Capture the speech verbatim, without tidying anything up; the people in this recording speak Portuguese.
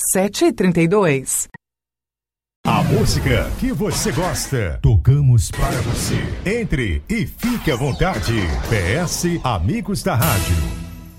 sete e trinta e dois. A música que você gosta, tocamos para você. Entre e fique à vontade. P S Amigos da Rádio.